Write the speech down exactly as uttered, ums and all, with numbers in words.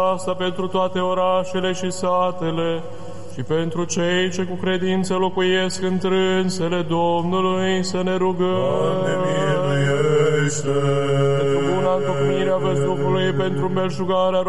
asta pentru toate orașele și satele și pentru cei ce cu credință locuiesc în trânsele Domnului să ne rugăm. Doamne, miluiește! Pentru buna întocmirea văzduhului, pentru belșugarea